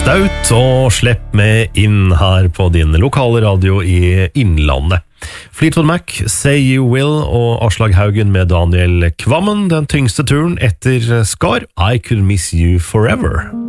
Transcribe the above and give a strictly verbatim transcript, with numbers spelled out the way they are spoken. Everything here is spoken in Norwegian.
Staut og slipp med inn her på din lokale radio i Innlandet. Fleetwood Mac, Say You Will og Aslak Haugen med Daniel Kvammen, den tyngste turen etter Skar, I Could Miss You Forever.